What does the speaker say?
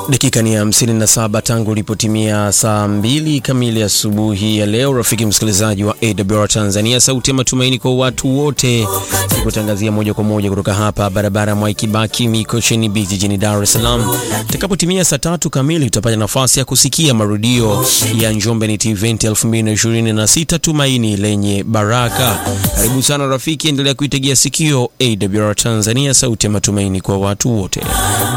Dakika ni 57 tangu lipotimia saa 2 kamili asubuhi ya leo. Rafiki msikilizaji wa AWR Tanzania, sauti ya matumaini kwa watu wote, nikutangazia moja kwa moja kutoka hapa barabara Mwai Kibaki Mikocheni Beach jijini Dar es Salaam. Takapotimia saa 3 kamili utapata nafasi ya kusikia marudio ya Njombe Net Event 2026 Tumaini lenye Baraka. Karibu sana rafiki, endelea kuitegea sikio AWR Tanzania, sauti ya matumaini kwa watu wote.